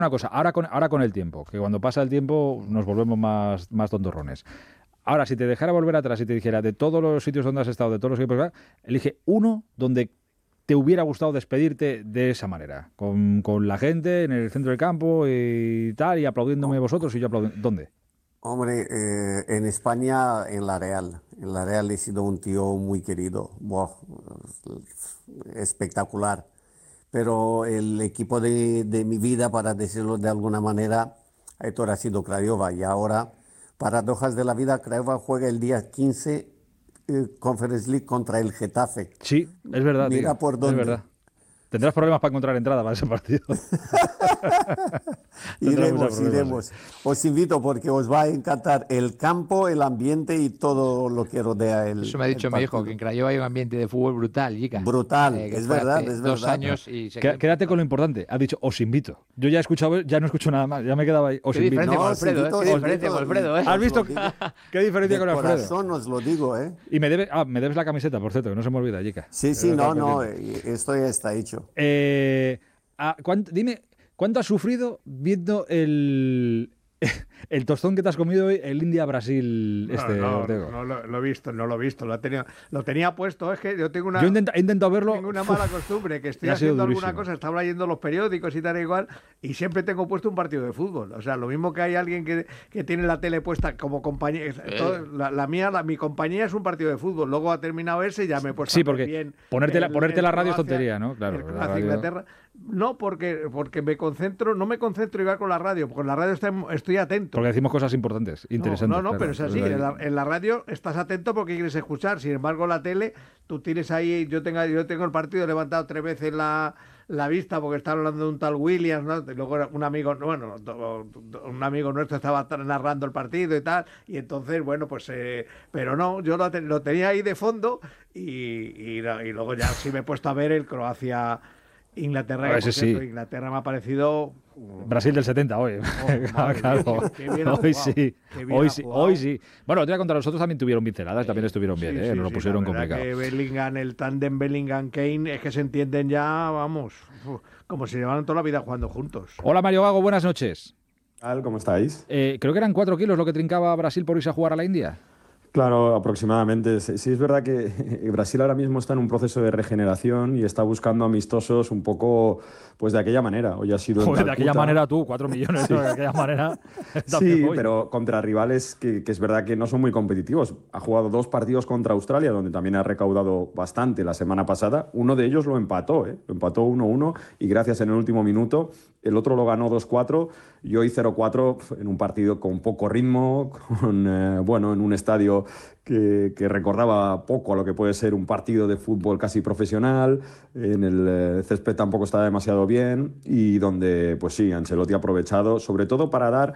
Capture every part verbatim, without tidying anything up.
Una cosa, ahora con, ahora con el tiempo, que cuando pasa el tiempo nos volvemos más, más tontorrones. Ahora, si te dejara volver atrás y te dijera de todos los sitios donde has estado, de todos los equipos, elige uno donde te hubiera gustado despedirte de esa manera, con, con la gente en el centro del campo y tal, y aplaudiéndome vosotros y yo aplaudiendo. ¿Dónde? Hombre, eh, en España, en la Real. En la Real he sido un tío muy querido. Buah, espectacular. Pero el equipo de, de mi vida, para decirlo de alguna manera, Aitor, ha sido Craiova. Y ahora, paradojas de la vida, Craiova juega el día quince eh, Conference League contra el Getafe. Sí, es verdad, Mira tío, por es verdad. dónde. Tendrás problemas para encontrar entrada para ese partido. Tendrás muchos Iremos, problemas, sí. iremos. Os invito porque os va a encantar el campo, el ambiente y todo lo que rodea Eso el, me ha el dicho mi hijo, partido. que en Craiova hay un ambiente de fútbol brutal, Jica. Brutal, Eh, que es fue verdad, hace es dos verdad. años y se Qué- Quédate con lo importante. Ha dicho, os invito. Yo ya he escuchado, ya no escucho nada más. Ya me quedaba ahí. Os Qué invito. diferencia No, con os Alfredo, ¿eh? invito, Qué os diferencia invito, con Alfredo, ¿eh? ¿Has os visto lo digo. qué diferencia De con Alfredo? corazón os lo digo, ¿eh? Y me debe, ah, me debes la camiseta, por cierto, que no se me olvida, chica. Sí, sí, no, no, eh, esto ya está hecho. Eh, ah, ¿cuánt- dime, ¿cuánto has sufrido viendo el, el tostón que te has comido hoy, el India-Brasil No, este, no, Ortego? no lo, lo he visto, no lo he visto. Lo tenía, lo tenía puesto. Es que yo tengo una, Yo he intenta- he intentado verlo. tengo una mala costumbre, que estoy y ha sido haciendo alguna durísimo. cosa, estaba leyendo los periódicos y tal e igual, y siempre tengo puesto un partido de fútbol. O sea, lo mismo que hay alguien que, que tiene la tele puesta como compañía. todo- la, la mía, la- mi compañía es un partido de fútbol. Luego ha terminado ese y ya me he puesto Sí, a ver porque bien. ponerte la- el- ponerte el la radio es Croacia- tontería, ¿no? Claro, el la Croacia, radio- Inglaterra. No, porque, porque me concentro, no me concentro igual con la radio, porque con la radio estoy, estoy atento. Porque decimos cosas importantes, interesantes. No, no, no, claro. pero es así. En la, en la radio estás atento porque quieres escuchar. Sin embargo, la tele, tú tienes ahí, yo tengo, yo tengo el partido he levantado tres veces la, la vista porque estaba hablando de un tal Williams, ¿no? Y luego un amigo, bueno, un amigo nuestro estaba narrando el partido y tal, y entonces, bueno, pues, eh, pero no, yo lo, lo tenía ahí de fondo y, y, y luego ya sí me he puesto a ver el Croacia. Inglaterra, A que, ese por cierto, sí. Inglaterra me ha parecido. Brasil del setenta hoy. madre Claro. mía, qué bien ha Hoy jugado, sí, qué bien hoy ha sí, jugado. hoy sí. Bueno, te voy a contar, nosotros también tuvieron pinceladas, también estuvieron bien, Sí, ¿eh? sí, Nos lo sí, pusieron la verdad complicado. que Bellingham, el tándem Bellingham-Kane, es que se entienden ya, vamos, uf, como si llevaran toda la vida jugando juntos. Hola Mario Gago, buenas noches. ¿Qué tal? ¿Cómo estáis? Eh, creo que eran cuatro kilos lo que trincaba Brasil por irse a jugar a la India. Claro, aproximadamente. Sí, sí, es verdad que Brasil ahora mismo está en un proceso de regeneración y está buscando amistosos un poco, pues de aquella manera. Hoy ha sido en Joder, de aquella Calcuta. manera tú, cuatro millones, Sí. ¿no? De aquella manera. Sí, también voy. pero contra rivales que, que es verdad que no son muy competitivos. Ha jugado dos partidos contra Australia, donde también ha recaudado bastante la semana pasada. Uno de ellos lo empató, ¿eh? Lo empató uno uno y gracias en el último minuto. El otro lo ganó dos cuatro y hoy cero cuatro en un partido con poco ritmo, con, eh, bueno, en un estadio que, que recordaba poco a lo que puede ser un partido de fútbol casi profesional. En el eh, césped tampoco está demasiado bien y donde, pues sí, Ancelotti ha aprovechado, sobre todo para dar,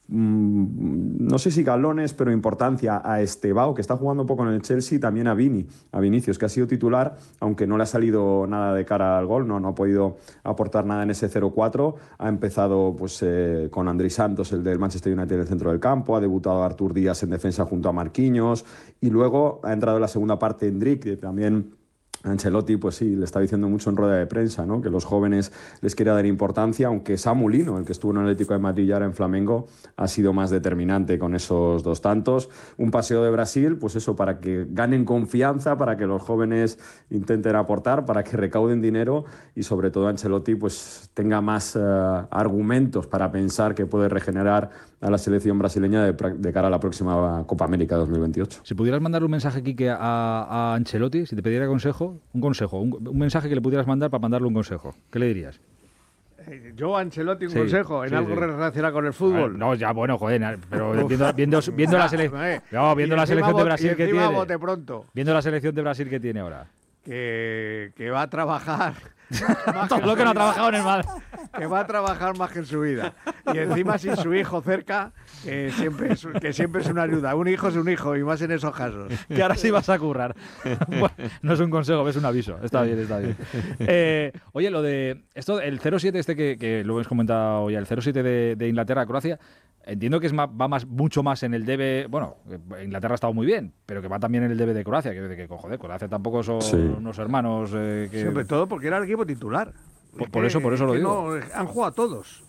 mmm, no sé si galones, pero importancia a Estevao, que está jugando poco en el Chelsea, y también a Vini, a Vinicius, que ha sido titular, aunque no le ha salido nada de cara al gol, no, no ha podido aportar nada en ese cero cuatro. Ha empezado pues, eh, con Andrés Santos, el del Manchester United, en el centro del campo, ha debutado Artur Díaz en defensa junto a Marquinhos, y luego ha entrado en la segunda parte Endrick, que también Ancelotti, pues sí, le está diciendo mucho en rueda de prensa, ¿no? Que los jóvenes les quiere dar importancia, aunque Samu Lino, el que estuvo en el Atlético de Madrid y ahora en Flamengo, ha sido más determinante con esos dos tantos. Un paseo de Brasil, pues eso, para que ganen confianza, para que los jóvenes intenten aportar, para que recauden dinero y sobre todo Ancelotti pues tenga más uh, argumentos para pensar que puede regenerar a la selección brasileña de, de cara a la próxima Copa América dos mil veintiocho. Si pudieras mandarle un mensaje, Quique, a, a Ancelotti, si te pidiera consejo, un consejo, un, un mensaje que le pudieras mandar para mandarle un consejo, ¿qué le dirías? Eh, Yo a Ancelotti un Sí, consejo en sí, algo sí. relacionado con el fútbol. No, ya, bueno, joder, pero viendo, viendo, viendo la, sele no, viendo la selección de Brasil que tiene. Bote pronto, Viendo la selección de Brasil que tiene ahora. que, que va a trabajar. Todo lo que no ha trabajado en el Madrid. Que va a trabajar más que en su vida. Y encima sin su hijo cerca, que siempre es, que siempre es una ayuda. Un hijo es un hijo, y más en esos casos. Que ahora sí vas a currar. Bueno, no es un consejo, es un aviso. Está bien, está bien. Eh, oye, lo de esto, el cero siete este que, que lo hemos comentado ya, el cero siete de, de Inglaterra-Croacia, entiendo que es más, va más, mucho más en el debe. Bueno, Inglaterra ha estado muy bien, pero que va también en el debe de Croacia. Que, que joder, Croacia tampoco son Sí. unos hermanos. Eh, que... Sobre todo porque era el equipo titular. Por, por eso, por eso lo que digo. No, han jugado todos.